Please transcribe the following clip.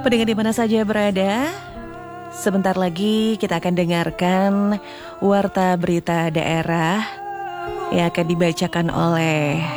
Pendengar di mana saja berada, sebentar lagi kita akan dengarkan Warta Berita Daerah yang akan dibacakan oleh